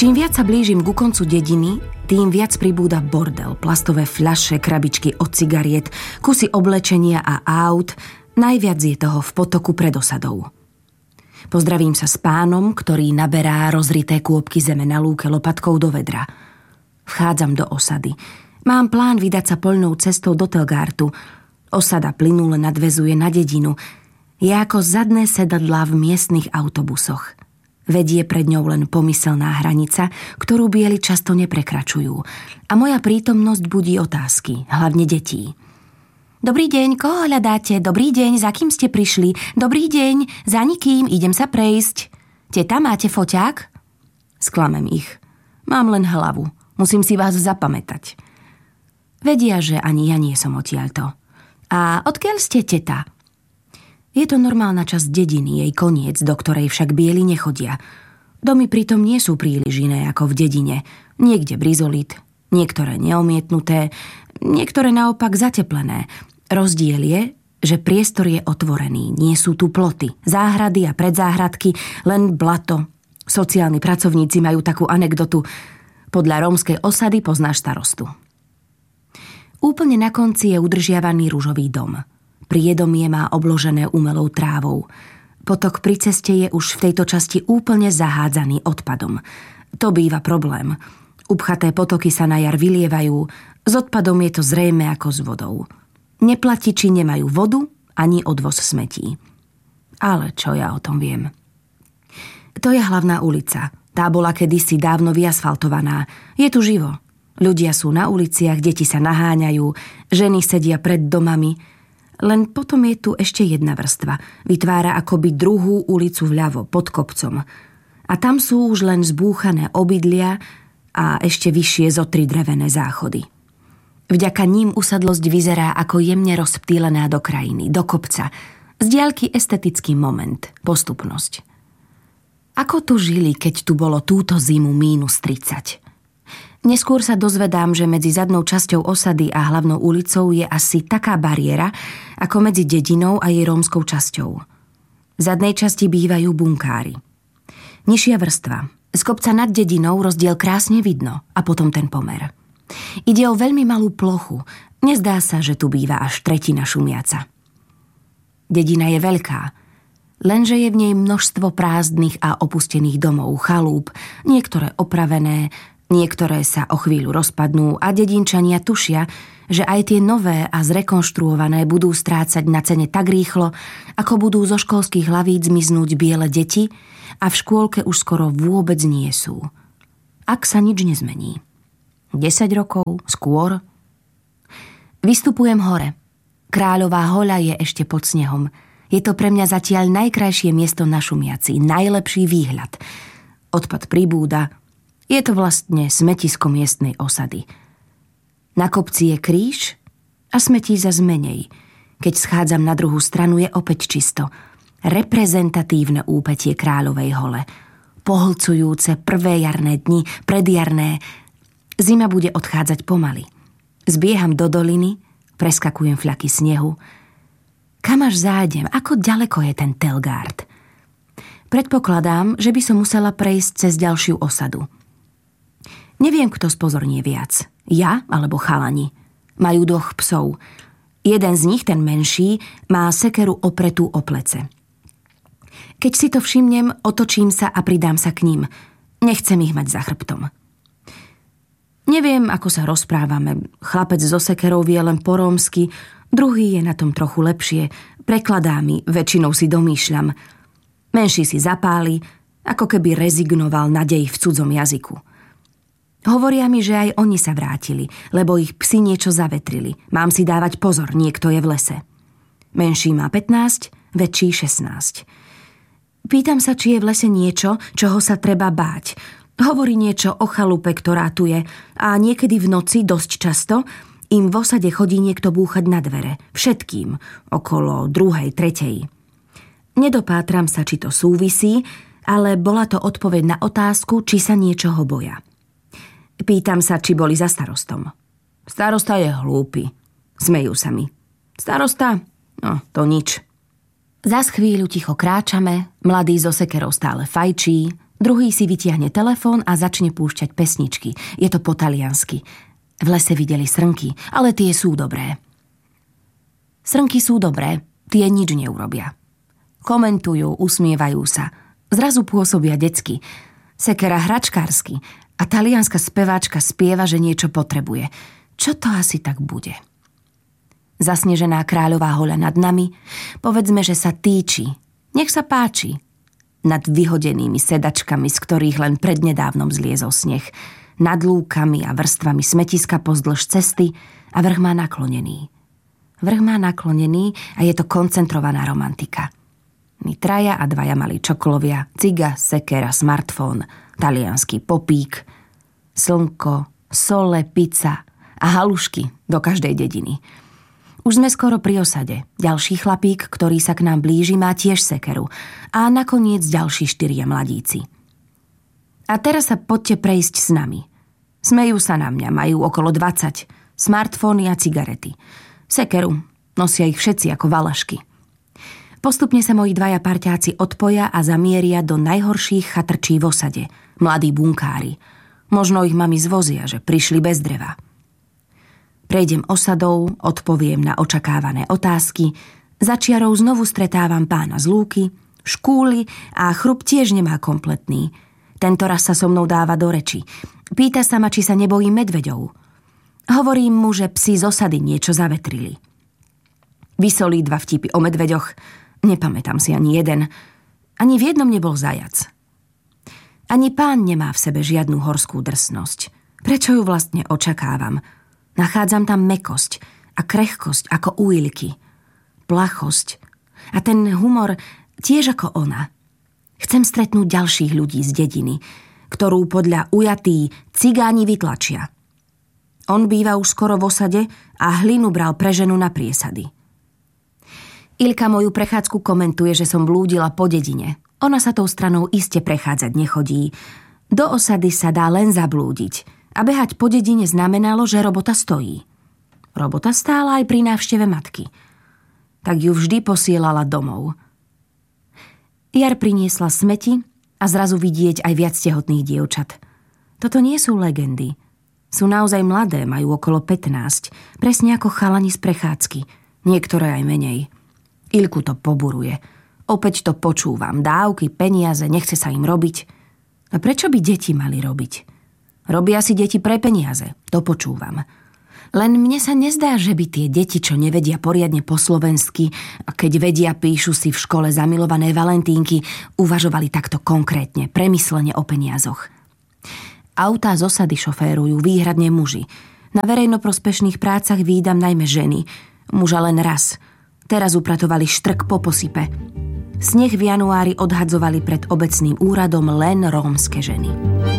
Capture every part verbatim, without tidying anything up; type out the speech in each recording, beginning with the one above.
Čím viac sa blížim ku koncu dediny, tým viac pribúda bordel, plastové fľaše, krabičky od cigariet, kusy oblečenia a aut. Najviac je toho v potoku pred osadou. Pozdravím sa s pánom, ktorý naberá rozrité kôpky zeme na lúke lopatkou do vedra. Vchádzam do osady. Mám plán vydať sa poľnou cestou do Telgártu. Osada plynule nadväzuje na dedinu. Je ako zadné sedadlá v miestnych autobusoch. Vedie pred ňou len pomyselná hranica, ktorú bieli často neprekračujú. A moja prítomnosť budí otázky, hlavne detí. Dobrý deň, koho hľadáte? Dobrý deň, za kým ste prišli? Dobrý deň, za nikým, idem sa prejsť. Teta, máte foťák? Sklamem ich. Mám len hlavu, musím si vás zapamätať. Vedia, že ani ja nie som odtiaľto. A odkiaľ ste, teta? Je to normálna časť dediny, jej koniec, do ktorej však bieli nechodia. Domy pritom nie sú príliš iné ako v dedine. Niekde brizolit, niektoré neomietnuté, niektoré naopak zateplené. Rozdiel je, že priestor je otvorený, nie sú tu ploty, záhrady a predzáhradky, len blato. Sociálni pracovníci majú takú anekdotu. Podľa rómskej osady poznáš starostu. Úplne na konci je udržiavaný ružový dom. Priedomie má obložené umelou trávou. Potok pri ceste je už v tejto časti úplne zahádzaný odpadom. To býva problém. Upchaté potoky sa na jar vylievajú, s odpadom je to zrejme ako s vodou. Neplatiči nemajú vodu ani odvoz smetí. Ale čo ja o tom viem? To je hlavná ulica. Tá bola kedysi dávno vyasfaltovaná. Je tu živo. Ľudia sú na uliciach, deti sa naháňajú, ženy sedia pred domami. Len potom je tu ešte jedna vrstva. Vytvára akoby druhú ulicu vľavo, pod kopcom. A tam sú už len zbúchané obydlia a ešte vyššie zo tri drevené záchody. Vďaka ním usadlosť vyzerá ako jemne rozptýlená do krajiny, do kopca. Z diaľky estetický moment, postupnosť. Ako tu žili, keď tu bolo túto zimu mínus tridsať? Neskôr sa dozvedám, že medzi zadnou časťou osady a hlavnou ulicou je asi taká bariéra, ako medzi dedinou a jej rómskou časťou. V zadnej časti bývajú bunkári. Nižšia vrstva. Z kopca nad dedinou rozdiel krásne vidno a potom ten pomer. Ide o veľmi malú plochu. Nezdá sa, že tu býva až tretina šumiaca. Dedina je veľká, lenže je v nej množstvo prázdnych a opustených domov, chalúp, niektoré opravené, niektoré sa o chvíľu rozpadnú a dedinčania tušia, že aj tie nové a zrekonštruované budú strácať na cene tak rýchlo, ako budú zo školských hlavíc zmiznúť biele deti a v škôlke už skoro vôbec nie sú. Ak sa nič nezmení. desať rokov, skôr. Vystupujem hore. Kráľová hoľa je ešte pod snehom. Je to pre mňa zatiaľ najkrajšie miesto na Šumiaci, najlepší výhľad. Odpad pribúda. Je to vlastne smetisko miestnej osady. Na kopci je kríž a smetí zas menej. Keď schádzam na druhú stranu, je opäť čisto. Reprezentatívne úpätie Kráľovej hole. Pohlcujúce prvé jarné dni, predjarné. Zima bude odchádzať pomaly. Zbieham do doliny, preskakujem fľaky snehu. Kam až zájdem? Ako ďaleko je ten Telgárt? Predpokladám, že by som musela prejsť cez ďalšiu osadu. Neviem, kto spozornie viac. Ja alebo chalani. Majú dvoch psov. Jeden z nich, ten menší, má sekeru opretú o plece. Keď si to všimnem, otočím sa a pridám sa k ním. Nechcem ich mať za chrbtom. Neviem, ako sa rozprávame. Chlapec so sekerou vie len po rómsky, druhý je na tom trochu lepšie. Prekladá mi, väčšinou si domýšľam. Menší si zapáli, ako keby rezignoval na dej v cudzom jazyku. Hovoria mi, že aj oni sa vrátili, lebo ich psi niečo zavetrili. Mám si dávať pozor, niekto je v lese. Menší má pätnásť, väčší šestnásť. Pýtam sa, či je v lese niečo, čoho sa treba báť. Hovorí niečo o chalupe, ktorá tu je, a niekedy v noci, dosť často, im v osade chodí niekto búchať na dvere. Všetkým, okolo druhej, tretej. Nedopátram sa, či to súvisí, ale bola to odpoveď na otázku, či sa niečoho boja. Pýtam sa, či boli za starostom. Starosta je hlúpy. Smejú sa mi. Starosta? No, to nič. Zas chvíľu ticho kráčame, mladý so sekerou stále fajčí, Druhý si vytiahne telefón a začne púšťať pesničky. Je to po taliansky. V lese videli srnky, ale tie sú dobré. Srnky sú dobré, tie nič neurobia. Komentujú, usmievajú sa. Zrazu pôsobia detsky. Sekera hračkársky a talianska speváčka spieva, že niečo potrebuje. Čo to asi tak bude? Zasnežená kráľová hoľa nad nami, povedzme, že sa týči. Nech sa páči. Nad vyhodenými sedačkami, z ktorých len prednedávnom zliezol sneh, nad lúkami a vrstvami smetiska pozdĺž cesty a vrch má naklonený. Vrch má naklonený a je to koncentrovaná romantika. My traja a dvaja malí čokolovia, ciga, sekera, smartfón, taliansky popík, slnko, sole, pizza a halušky do každej dediny. Už sme skoro pri osade. Ďalší chlapík, ktorý sa k nám blíži, má tiež sekeru. A nakoniec ďalší štyria mladíci. A teraz sa poďte prejsť s nami. Smejú sa na mňa, majú okolo dvadsať. Smartfóny a cigarety. Sekeru nosia ich všetci ako valašky. Postupne sa moji dvaja parťáci odpoja a zamieria do najhorších chatrčí v osade. Mladí bunkári. Možno ich mami zvozia, že prišli bez dreva. Prejdem osadou, odpoviem na očakávané otázky, za čiarou znovu stretávam pána z lúky, škúli a chrup tiež nemá kompletný. Tento raz sa so mnou dáva do reči. Pýta sa ma, či sa nebojím medveďov. Hovorím mu, že psi z osady niečo zavetrili. Vysolí dva vtipy o medveďoch, nepamätám si ani jeden. Ani v jednom nebol zajac. Ani pán nemá v sebe žiadnu horskú drsnosť. Prečo ju vlastne očakávam? Nachádzam tam mäkkosť a krehkosť ako u Ilky. Plachosť a ten humor tiež ako ona. Chcem stretnúť ďalších ľudí z dediny, ktorú podľa ujatí cigáni vytlačia. On býva už skoro v osade a hlinu bral pre ženu na priesady. Ilka moju prechádzku komentuje, že som blúdila po dedine. Ona sa tou stranou iste prechádzať nechodí. Do osady sa dá len zablúdiť. A behať po dedine znamenalo, že robota stojí. Robota stála aj pri návšteve matky. Tak ju vždy posielala domov. Jar priniesla smeti a zrazu vidieť aj viac tehotných dievčat. Toto nie sú legendy. Sú naozaj mladé, majú okolo pätnásť, presne ako chalani z prechádzky. Niektoré aj menej. Ilku to poburuje. Opäť to počúvam. Dávky, peniaze, nechce sa im robiť. A prečo by deti mali robiť? Robia si deti pre peniaze, to počúvam. Len mne sa nezdá, že by tie deti, čo nevedia poriadne po slovensky, a keď vedia, píšu si v škole zamilované valentínky, uvažovali takto konkrétne, premyslene o peniazoch. Autá z osady šoférujú výhradne muži. Na verejnoprospešných prácach vídam najmä ženy. Muža len raz. Teraz upratovali štrk po posype. Sneh v januári odhadzovali pred obecným úradom len rómske ženy.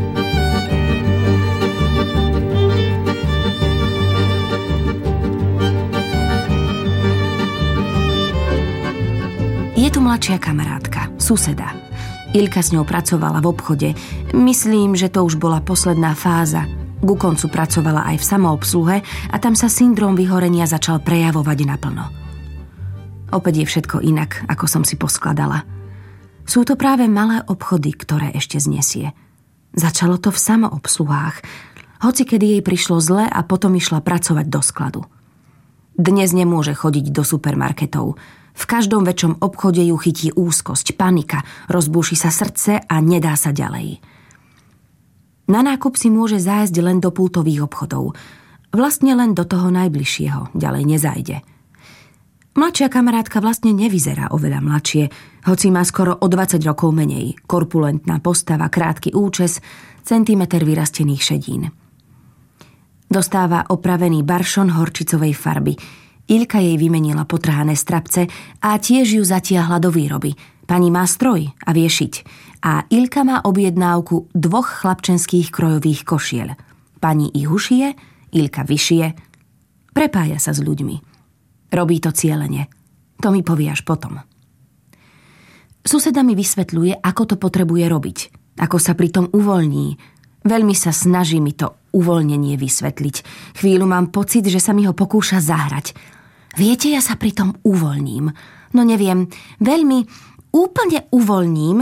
Je tu mladšia kamarátka, suseda. Ilka s ňou pracovala v obchode. Myslím, že to už bola posledná fáza. Ku koncu pracovala aj v samoobsluhe a tam sa syndrom vyhorenia začal prejavovať naplno. Opäť je všetko inak, ako som si poskladala. Sú to práve malé obchody, ktoré ešte znesie. Začalo to v samoobsluhách, hoci kedy jej prišlo zle a potom išla pracovať do skladu. Dnes nemôže chodiť do supermarketov. V každom väčšom obchode ju chytí úzkosť, panika, rozbúši sa srdce a nedá sa ďalej. Na nákup si môže zájsť len do pultových obchodov. Vlastne len do toho najbližšieho, ďalej nezajde. Mladšia kamarátka vlastne nevyzerá oveľa mladšie, hoci má skoro o dvadsať rokov menej. Korpulentná postava, krátky účes, centimeter vyrastených šedín. Dostáva opravený baršon horčicovej farby. Ilka jej vymenila potrhané strapce a tiež ju zatiahla do výroby. Pani má stroj a vie šiť. A Ilka má objednávku dvoch chlapčenských krojových košiel. Pani ich ušije, Ilka vyšije. Prepája sa s ľuďmi. Robí to cielene. To mi povie až potom. Suseda mi vysvetľuje, ako to potrebuje robiť. Ako sa pritom uvoľní. Veľmi sa snaží mi to uvoľnenie vysvetliť. Chvíľu mám pocit, že sa mi ho pokúša zahrať. Viete, ja sa pritom uvoľním. No neviem, veľmi, úplne uvoľním,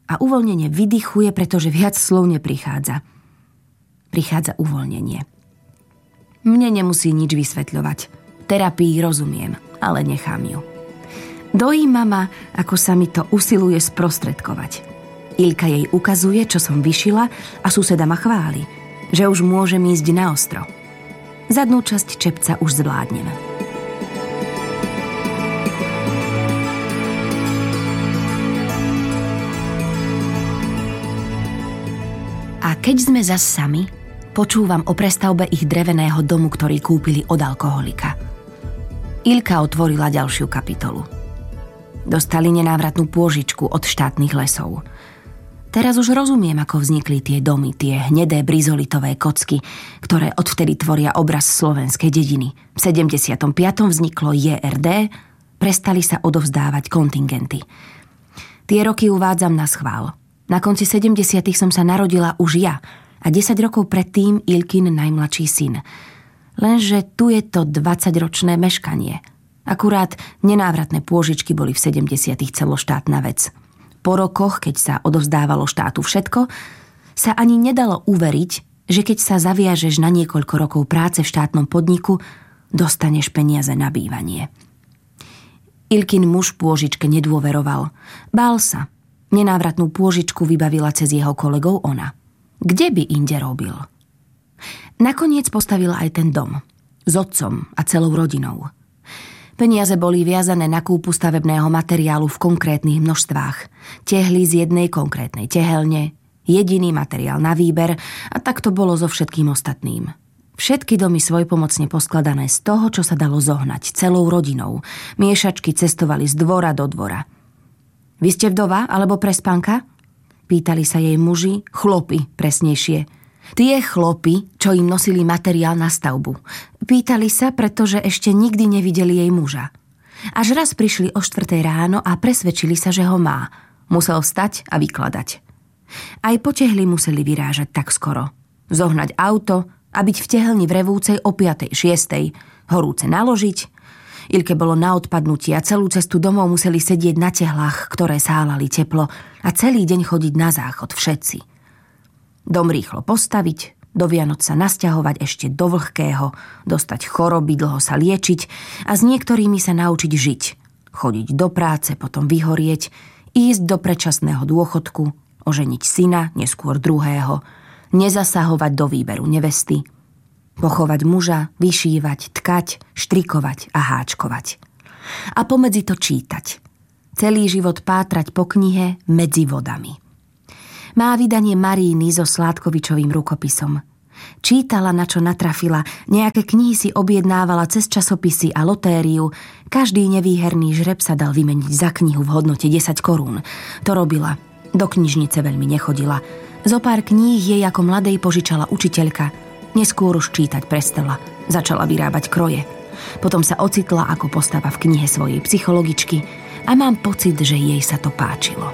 a uvoľnenie vydychuje, pretože viac slov neprichádza. Prichádza uvoľnenie. Mne nemusí nič vysvetľovať. Terapii rozumiem, ale nechám ju. Dojíma ma, ako sa mi to usiluje sprostredkovať. Ilka jej ukazuje, čo som vyšila a suseda ma chváli, že už môžem ísť na ostro. Zadnú časť čepca už zvládnem. A keď sme zas sami, počúvam o prestavbe ich dreveného domu, ktorý kúpili od alkoholika. Ilka otvorila ďalšiu kapitolu. Dostali nenávratnú pôžičku od štátnych lesov. Teraz už rozumiem, ako vznikli tie domy, tie hnedé brizolitové kocky, ktoré odvtedy tvoria obraz slovenskej dediny. V sedemdesiatom piatom vzniklo J R D, prestali sa odovzdávať kontingenty. Tie roky uvádzam na schvál. Na konci sedemdesiatych som sa narodila už ja a desať rokov predtým Ilkin najmladší syn. Lenže tu je to dvadsaťročné meškanie. Akurát nenávratné pôžičky boli v sedemdesiatych celoštátna vec. Po rokoch, keď sa odovzdávalo štátu všetko, sa ani nedalo uveriť, že keď sa zaviažeš na niekoľko rokov práce v štátnom podniku, dostaneš peniaze na bývanie. Ilkin muž pôžičke nedôveroval. Bál sa. Nenávratnú pôžičku vybavila cez jeho kolegov ona. Kde by inde robil? Nakoniec postavila aj ten dom. S otcom a celou rodinou. Peniaze boli viazané na kúpu stavebného materiálu v konkrétnych množstvách. Tehly z jednej konkrétnej tehelne, jediný materiál na výber a tak to bolo so všetkým ostatným. Všetky domy svojpomocne poskladané z toho, čo sa dalo zohnať, celou rodinou. Miešačky cestovali z dvora do dvora. Vy ste vdova alebo prespanka? Pýtali sa jej muži, chlopi presnejšie. Tie chlopy, čo im nosili materiál na stavbu. Pýtali sa, pretože ešte nikdy nevideli jej muža. Až raz prišli o štvrtej ráno a presvedčili sa, že ho má. Musel vstať a vykladať. Aj po tehli museli vyrážať tak skoro. Zohnať auto a byť v tehelni v revúcej o piatej šiestej. Horúce naložiť. Ilke bolo na odpadnutie a celú cestu domov museli sedieť na tehlách, ktoré sálali teplo a celý deň chodiť na záchod všetci. Dom rýchlo postaviť, do Vianoc sa nasťahovať ešte do vlhkého, dostať choroby, dlho sa liečiť a s niektorými sa naučiť žiť. Chodiť do práce, potom vyhorieť, ísť do predčasného dôchodku, oženiť syna, neskôr druhého, nezasahovať do výberu nevesty, pochovať muža, vyšívať, tkať, štrikovať a háčkovať. A pomedzi to čítať. Celý život pátrať po knihe Medzi vodami. Má vydanie Maríny so Sládkovičovým rukopisom. Čítala, na čo natrafila, nejaké knihy si objednávala cez časopisy a lotériu, každý nevýherný žreb sa dal vymeniť za knihu v hodnote desať korún. To robila. Do knižnice veľmi nechodila. Zopár kníh jej ako mladej požičala učiteľka. Neskôr už čítať prestala. Začala vyrábať kroje. Potom sa ocitla ako postava v knihe svojej psychologičky a mám pocit, že jej sa to páčilo.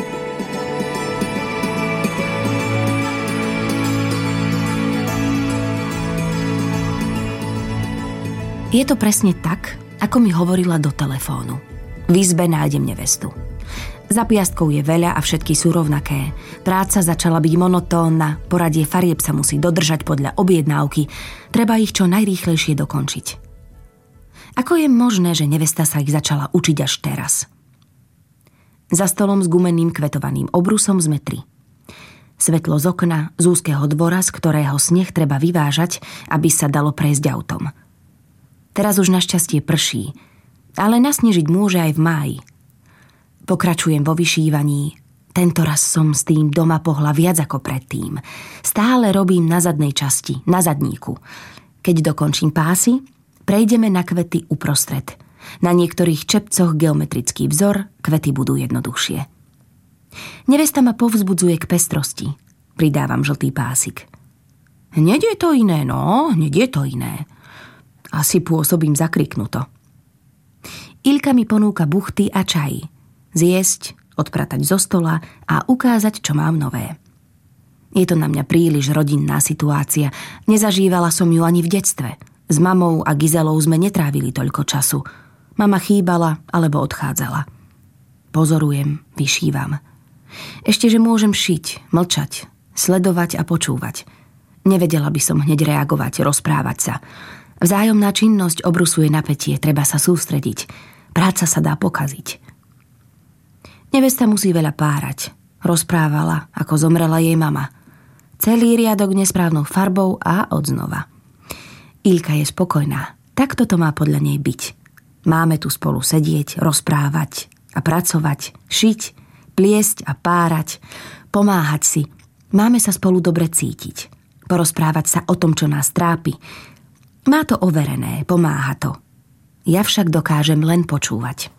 Je to presne tak, ako mi hovorila do telefónu. V izbe nájdem nevestu. Za piastkou je veľa a všetky sú rovnaké. Práca začala byť monotónna, poradie farieb sa musí dodržať podľa objednávky, treba ich čo najrýchlejšie dokončiť. Ako je možné, že nevesta sa ich začala učiť až teraz? Za stolom s gumeným kvetovaným obrusom sme tri. Svetlo z okna, z úzkeho dvora, z ktorého sneh treba vyvážať, aby sa dalo prejsť autom. Teraz už našťastie prší, ale nasnežiť môže aj v máji. Pokračujem vo vyšívaní. Tento raz som s tým doma pohla viac ako predtým. Stále robím na zadnej časti, na zadníku. Keď dokončím pásy, prejdeme na kvety uprostred. Na niektorých čepcoch geometrický vzor, kvety budú jednoduchšie. Nevesta ma povzbudzuje k pestrosti. Pridávam žltý pásik. Hneď je to iné, no, hneď je to iné. Asi pôsobím zakriknuto. Ilka mi ponúka buchty a čaj. Zjesť, odpratať zo stola a ukázať, čo mám nové. Je to na mňa príliš rodinná situácia. Nezažívala som ju ani v detstve. S mamou a Gizelou sme netrávili toľko času. Mama chýbala alebo odchádzala. Pozorujem, vyšívam. Ešte, že môžem šiť, mlčať, sledovať a počúvať. Nevedela by som hneď reagovať, rozprávať sa. Vzájomná činnosť obrusuje napätie, treba sa sústrediť. Práca sa dá pokaziť. Nevesta musí veľa párať. Rozprávala, ako zomrela jej mama. Celý riadok nesprávnou farbou a odznova. Ilka je spokojná. Takto to má podľa nej byť. Máme tu spolu sedieť, rozprávať a pracovať, šiť, pliesť a párať, pomáhať si. Máme sa spolu dobre cítiť. Porozprávať sa o tom, čo nás trápi. Má to overené, pomáha to. Ja však dokážem len počúvať.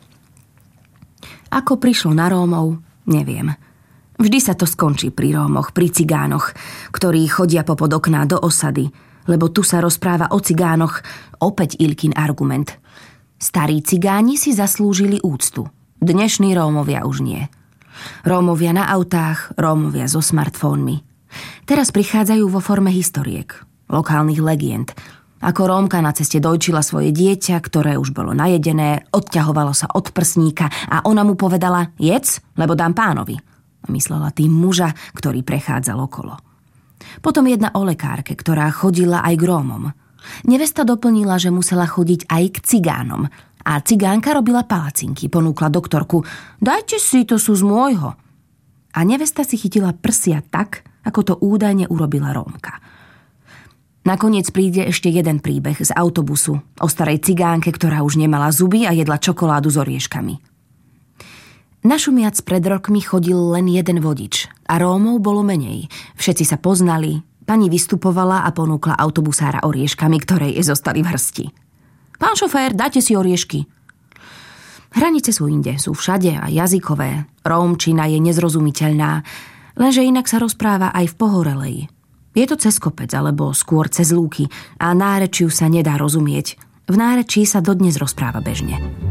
Ako prišlo na Rómov, neviem. Vždy sa to skončí pri Rómoch, pri cigánoch, ktorí chodia popod okná do osady, lebo tu sa rozpráva o cigánoch, opäť Ilkin argument. Starí cigáni si zaslúžili úctu. Dnešní Rómovia už nie. Rómovia na autách, Rómovia so smartfónmi. Teraz prichádzajú vo forme historiek, lokálnych legend. Ako Rómka na ceste dojčila svoje dieťa, ktoré už bolo najedené, odťahovalo sa od prsníka a ona mu povedala: jedz, lebo dám pánovi. Myslela tým muža, ktorý prechádzal okolo. Potom jedna o lekárke, ktorá chodila aj k Rómom. Nevesta doplnila, že musela chodiť aj k cigánom. A cigánka robila palacinky, ponúkla doktorku: dajte si, to sú z môjho. A nevesta si chytila prsia tak, ako to údajne urobila Rómka. Nakoniec príde ešte jeden príbeh z autobusu o starej cigánke, ktorá už nemala zuby a jedla čokoládu s orieškami. Našumiac pred rokmi chodil len jeden vodič a Rómov bolo menej. Všetci sa poznali, pani vystupovala a ponúkla autobusára orieškami, ktoré jej zostali v hrsti. Pán šofér, dajte si oriešky. Hranice sú inde, sú všade a jazykové. Rómčina je nezrozumiteľná, lenže inak sa rozpráva aj v Pohorelej. Je to cez kopec alebo skôr cez lúky a nárečiu sa nedá rozumieť. V nárečí sa dodnes rozpráva bežne.